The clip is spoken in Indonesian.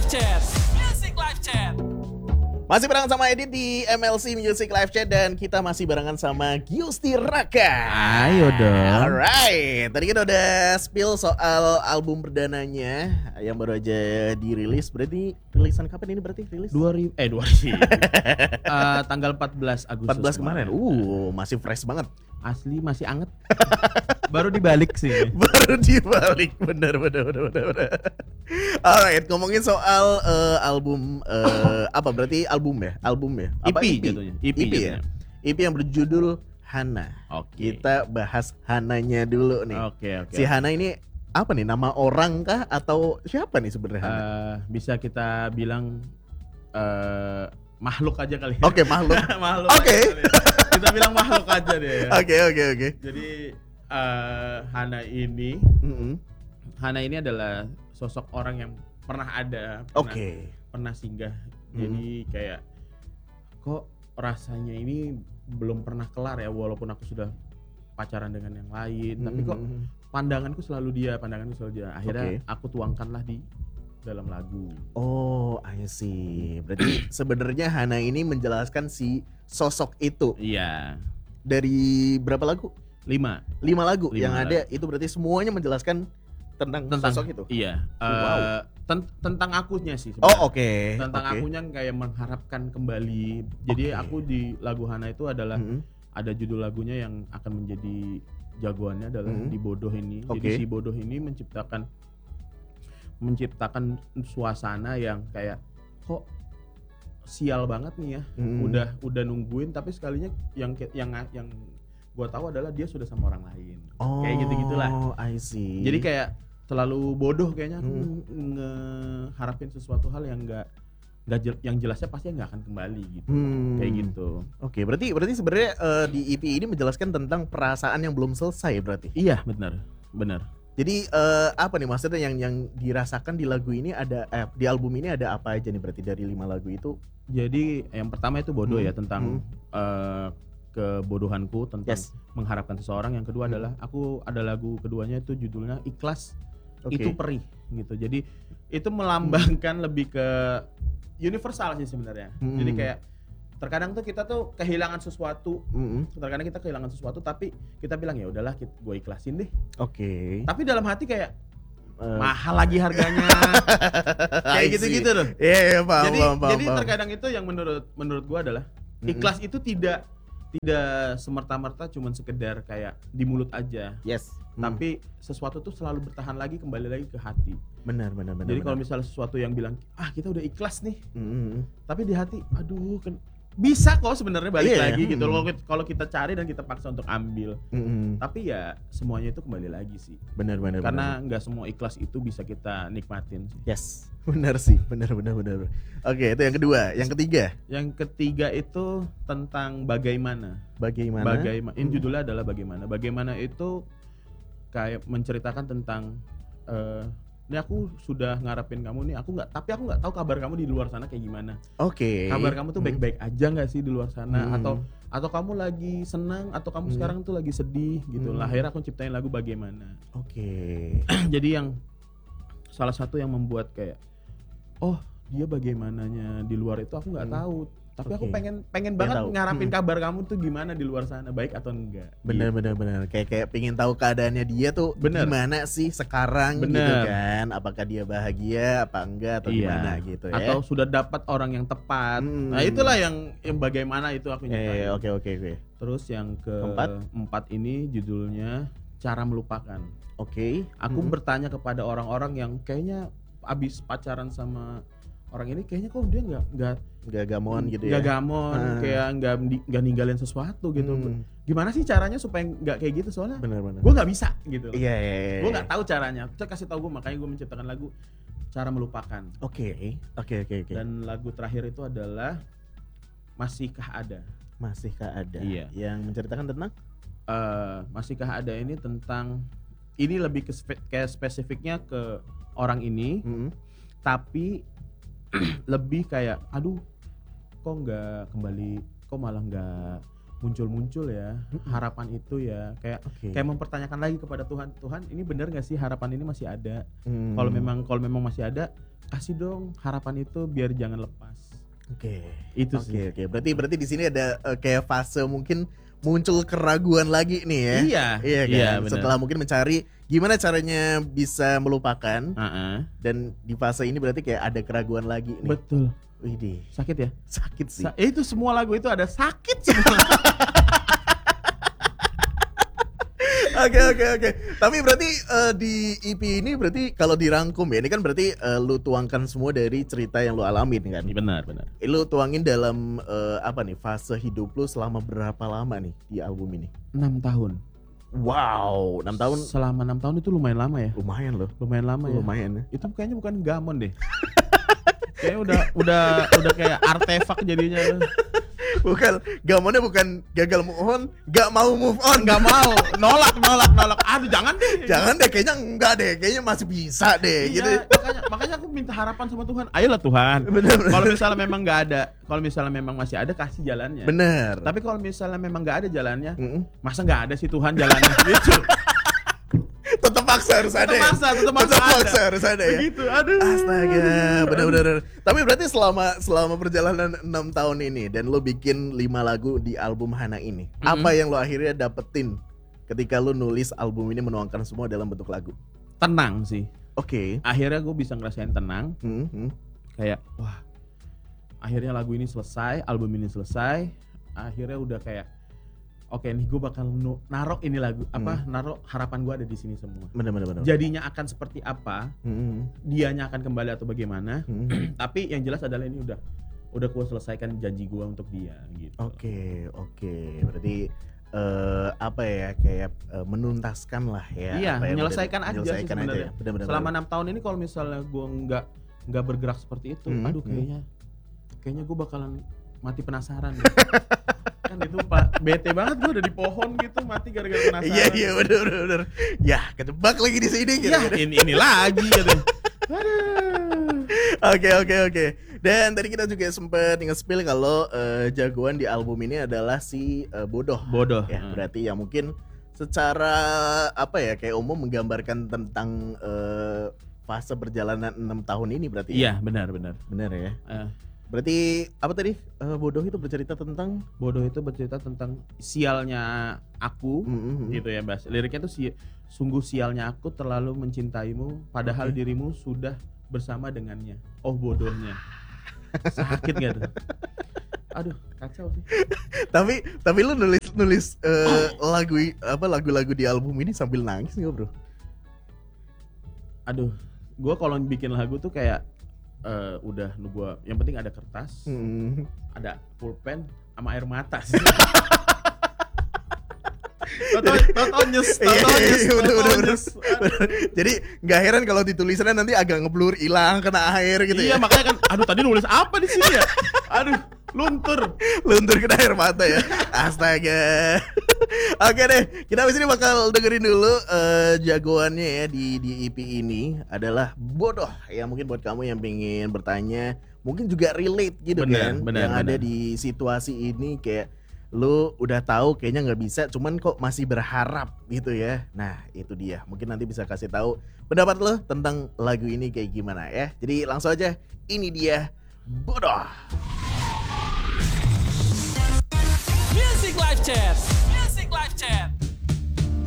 Chat. Music Live Chat. Masih barengan sama Edit di MLC Music Live Chat dan kita masih barengan sama Giusti Raka. Ayo dong. Alright, tadi kita udah spill soal album perdananya yang baru aja dirilis. Berarti rilisan kapan ini berarti rilis? 2000 tanggal 14 Agustus 14 kemarin. Masih fresh banget. Asli masih anget. Baru dibalik sih. Baru dibalik, bener. Alright, ngomongin soal album apa berarti album ya? Apa, EP jatuhnya. EP ya? EP yang berjudul Hana. Oke. Kita bahas Hananya dulu nih. Oke. Si Hana ini apa nih? Nama orang kah atau siapa nih sebenarnya Hana? Bisa kita bilang makhluk aja kali ya. Oke, makhluk. Makhluk Oke. aja kali ya. Kita bilang makhluk aja deh ya. Oke. Jadi Hana ini Hana ini adalah sosok orang yang pernah ada, pernah singgah. Jadi kayak kok rasanya ini belum pernah kelar ya, walaupun aku sudah pacaran dengan yang lain, tapi kok pandanganku selalu dia. Akhirnya aku tuangkanlah di dalam lagu. Oh, I see. Berarti sebenarnya Hana ini menjelaskan si sosok itu. Iya. Dari berapa lagu? 5 lagu yang lagu. ada itu berarti semuanya menjelaskan tentang sosok itu. Iya. Wow. Tentang akunya sih sebenarnya. Oh, oke. Tentang akunya kayak mengharapkan kembali. Jadi aku di lagu Hana itu adalah ada judul lagunya yang akan menjadi jagoannya adalah Di Bodoh Ini. Jadi si Bodoh ini menciptakan suasana yang kayak kok sial banget nih ya. Udah nungguin tapi sekalinya yang gua tahu adalah dia sudah sama orang lain. Kayak gitu-gitulah. Oh, I see. Jadi kayak terlalu bodoh kayaknya aku ngeharapin sesuatu hal yang yang jelasnya pasti nggak akan kembali gitu. Kayak gitu. Oke, berarti sebenarnya di EP ini menjelaskan tentang perasaan yang belum selesai berarti. Iya, benar. Jadi apa nih maksudnya yang dirasakan di lagu ini ada di album ini ada apa aja nih berarti dari 5 lagu itu? Jadi yang pertama itu bodoh ya, tentang kebodohanku tentang mengharapkan seseorang. Yang kedua adalah aku ada lagu keduanya itu judulnya Ikhlas. Itu perih gitu. Jadi itu melambangkan lebih ke universal sih sebenarnya. Jadi kayak terkadang tuh kita tuh kehilangan sesuatu. Terkadang kita kehilangan sesuatu tapi kita bilang ya udahlah gue ikhlasin deh. Tapi dalam hati kayak mahal lagi harganya. Kayak gitu-gitu loh. Iya, paham. Jadi terkadang itu yang menurut gue adalah ikhlas itu tidak semerta-merta cuman sekedar kayak di mulut aja. Tapi sesuatu tuh selalu bertahan lagi, kembali lagi ke hati. Benar. Jadi kalau misalnya sesuatu yang bilang kita udah ikhlas nih, tapi di hati aduh bisa kok sebenarnya balik lagi gitu. Kalau kita cari dan kita paksa untuk ambil. Tapi ya semuanya itu kembali lagi sih. Benar. Karena nggak semua ikhlas itu bisa kita nikmatin sih. Benar sih, benar. Oke, itu yang kedua. Yang ketiga? Yang ketiga itu tentang bagaimana. Ini judulnya adalah bagaimana. Bagaimana itu kayak menceritakan tentang ini aku sudah ngarepin kamu nih, tapi aku nggak tahu kabar kamu di luar sana kayak gimana. Kabar kamu tuh baik-baik aja nggak sih di luar sana, atau kamu lagi senang, atau kamu sekarang tuh lagi sedih gitu. Lah akhirnya aku ciptain lagu bagaimana. Jadi yang salah satu yang membuat kayak dia bagaimananya di luar itu aku nggak tahu. Tapi aku pengen banget ngarapin kabar kamu tuh gimana di luar sana, baik atau enggak. Bener. Kayak pengen tahu keadaannya dia tuh gimana sih sekarang gitu kan. Apakah dia bahagia apa enggak atau gimana gitu ya. Atau sudah dapat orang yang tepat. Nah itulah yang bagaimana itu aku nyiptain. Oke. Terus yang keempat ini judulnya Cara Melupakan. Aku bertanya kepada orang-orang yang kayaknya abis pacaran sama orang ini kayaknya kok dia nggak gamon gitu ya, kayak nggak ninggalin sesuatu gitu. Gimana sih caranya supaya nggak kayak gitu, soalnya gue nggak bisa gitu. Gue nggak tahu caranya. Terus kasih tahu gue, makanya gue menciptakan lagu Cara Melupakan. Oke. Dan lagu terakhir itu adalah Masihkah Ada. Iya. Yang menceritakan tentang Masihkah Ada ini tentang, ini lebih ke spesifiknya ke orang ini, tapi lebih kayak aduh kok nggak kembali, kok malah nggak muncul ya harapan itu ya, kayak mempertanyakan lagi kepada Tuhan, Tuhan ini benar nggak sih harapan ini masih ada? Kalau memang masih ada, kasih dong harapan itu biar jangan lepas. Itu sih. Berarti di sini ada kayak fase mungkin muncul keraguan lagi nih ya. Iya kan. Iya, setelah mungkin mencari gimana caranya bisa melupakan. Dan di fase ini berarti kayak ada keraguan lagi nih. Betul. Widih. Sakit ya? Sakit sih. Itu semua lagu itu ada sakit semua. Oke. Tapi berarti di EP ini berarti kalau dirangkum ya, ini kan berarti lu tuangkan semua dari cerita yang lu alamin kan? Benar. Lu tuangin dalam apa nih, fase hidup lu selama berapa lama nih di album ini? 6 tahun. Wow, 6 tahun. Selama 6 tahun itu lumayan lama ya? Lumayan loh. Lumayan lama ya? Lumayan ya. Itu kayaknya bukan gamon deh. Kayaknya udah kayak artefak jadinya. Bukan, gamonnya bukan gagal move on, gak mau move on. Gak mau, nolak. Aduh jangan deh, kayaknya masih bisa deh. Iya, gitu. makanya aku minta harapan sama Tuhan. Ayolah Tuhan. Kalau misalnya memang gak ada, kalau misalnya memang masih ada, kasih jalannya. Bener. Tapi kalau misalnya memang gak ada jalannya, masa gak ada sih Tuhan jalannya gitu. Tetap maksa harus ada. Tetap maksa harus ada ya. Begitu, aduh. Astaga, benar-benar. Tapi berarti selama perjalanan 6 tahun ini dan lo bikin 5 lagu di album Hana ini, apa yang lo akhirnya dapetin ketika lo nulis album ini menuangkan semua dalam bentuk lagu? Tenang sih. Akhirnya gue bisa ngerasain tenang. Kayak wah, akhirnya lagu ini selesai, album ini selesai. Akhirnya udah kayak nih gue bakal naruh ini lagu naruh harapan gue ada di sini semua. Benar. Jadinya akan seperti apa? Dianya akan kembali atau bagaimana? Tapi yang jelas adalah ini udah gue selesaikan janji gue untuk dia gitu. Oke. Berarti apa ya, kayak menuntaskan lah ya. Iya, menyelesaikan aja sih sebenarnya. Benar. Selama 6 tahun ini kalau misalnya gue nggak bergerak seperti itu, aduh kayaknya gue bakalan mati penasaran. Kan itu Pak, bete banget gue udah di pohon gitu mati gara-gara penasaran. Iya bener. Ya ketebak lagi di sini gitu. Ya ini lagi gitu. Oke. Dan tadi kita juga sempat nge-spill kalau jagoan di album ini adalah si Bodoh. Ya, berarti ya mungkin secara apa ya, kayak umum menggambarkan tentang fase perjalanan 6 tahun ini berarti. Iya, benar. Benar ya. Berarti apa tadi? Bodoh itu bercerita tentang sialnya aku gitu ya, Bas. Liriknya tuh sungguh sialnya aku terlalu mencintaimu padahal dirimu sudah bersama dengannya. Oh bodohnya. Sakit gak tuh? Aduh, kacau sih. Tapi lu nulis lagu-lagu di album ini sambil nangis enggak, Bro? Aduh, gua kalau bikin lagu tuh kayak udah gua yang penting ada kertas, ada pulpen sama air mata sih. Toto nyes. Jadi nggak heran kalau ditulisannya nanti agak ngeblur, hilang kena air gitu. Iya, makanya kan aduh tadi nulis apa di sini ya? Aduh, luntur kena air mata ya. Astaga. Oke deh, kita abis ini bakal dengerin dulu jagoannya ya di EP ini adalah Bodoh. Ya mungkin buat kamu yang pengen bertanya, mungkin juga relate gitu kan, yang ada di situasi ini, kayak lu udah tahu kayaknya nggak bisa, cuman kok masih berharap gitu ya. Nah itu dia, mungkin nanti bisa kasih tahu pendapat lo tentang lagu ini kayak gimana ya. Jadi langsung aja, ini dia Bodoh. Music Live Chat.